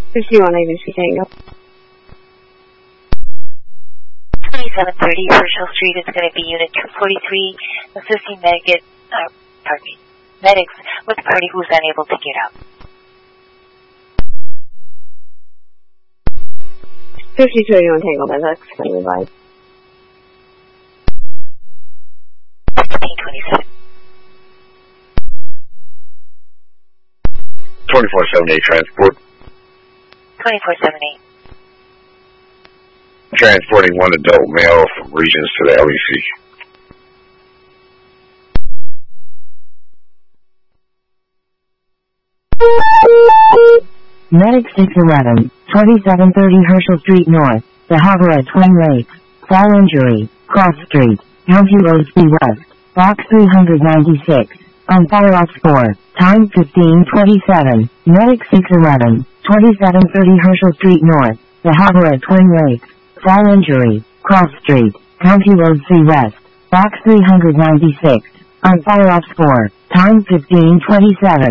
51 Agency Tango. 2730 Herschel Street is going to be Unit 243, assisting medics with the party who's unable to get up. 5281 Tango, medics, can you advise? 1527. 2478 transport. 2478. Transporting one adult male from Regions to the LEC. Medic 611, 2730 Herschel Street North, The Harbor at Twin Lakes, Fall Injury, Cross Street, County Road C West, Box 396, on fire off score, time 15:27, Medic 611, 2730 Herschel Street North, The Harbor at Twin Lakes, Fall Injury, Cross Street, County Road C West, Box 396, on fire off score, time 15:27.